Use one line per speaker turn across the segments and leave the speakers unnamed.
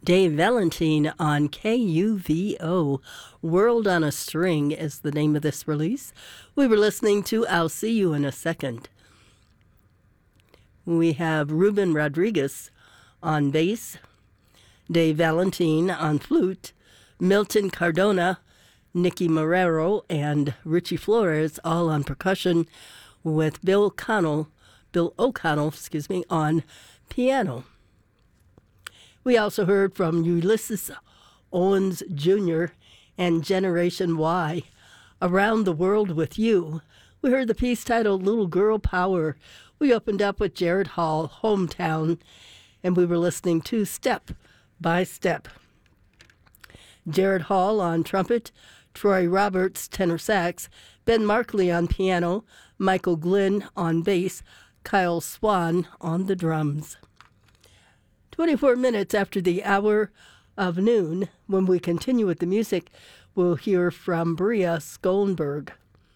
Dave Valentine on KUVO. World on a String is the name of this release. We were listening to I'll See You in a Second. We have Ruben Rodriguez on bass, Dave Valentine on flute, Milton Cardona, Nicky Marrero, and Richie Flores all on percussion, with Bill O'Connell, on piano. We also heard from Ulysses Owens Jr. and Generation Y, Around the World with You. We heard the piece titled Little Girl Power. We opened up with Jared Hall, Hometown, and we were listening to Step by Step. Jared Hall on trumpet, Troy Roberts tenor sax, Ben Markley on piano, Michael Glynn on bass, Kyle Swan on the drums. 24 minutes after the hour of noon, when we continue with the music, we'll hear from Bria Skollenberg.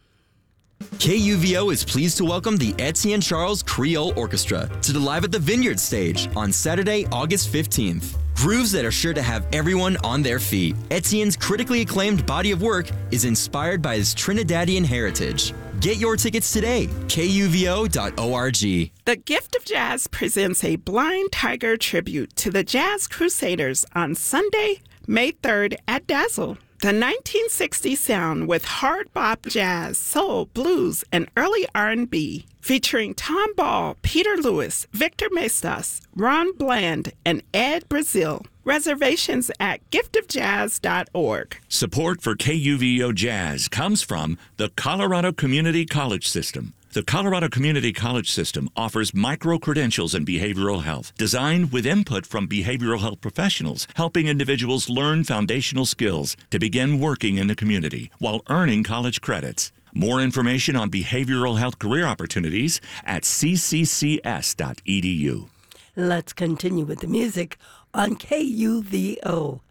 KUVO is pleased to welcome the Etienne Charles Creole Orchestra to the Live at the Vineyard stage on Saturday, August 15th. Grooves that are sure to have everyone on their feet. Etienne's critically acclaimed body of work is inspired by his Trinidadian heritage. Get your tickets today, kuvo.org.
The Gift of Jazz presents a Blind Tiger tribute to the Jazz Crusaders on Sunday, May 3rd at Dazzle. The 1960s sound with hard bop jazz, soul, blues, and early R&B. Featuring Tom Ball, Peter Lewis, Victor Mestas, Ron Bland, and Ed Brazil. Reservations at giftofjazz.org.
Support for KUVO Jazz comes from the Colorado Community College System. The Colorado Community College System offers micro-credentials in behavioral health, designed with input from behavioral health professionals, helping individuals learn foundational skills to begin working in the community while earning college credits. More information on behavioral health career opportunities at cccs.edu.
Let's continue with the music on KUVO.